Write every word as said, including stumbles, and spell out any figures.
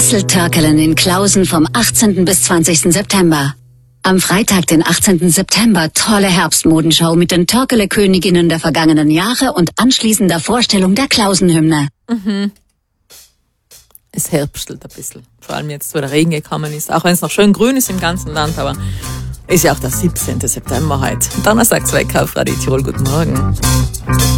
Kesseltörkelen in Klausen vom achtzehnten bis zwanzigsten September. Am Freitag, den achtzehnten September, tolle Herbstmodenschau mit den Törkele-Königinnen der vergangenen Jahre und anschließender Vorstellung der Klausenhymne. Mhm. Es herbstelt ein bisschen. Vor allem jetzt, wo der Regen gekommen ist. Auch wenn es noch schön grün ist im ganzen Land, aber ist ja auch der siebzehnten September heute. Donnerstag, zwei Kaufradio Tirol. Guten Morgen.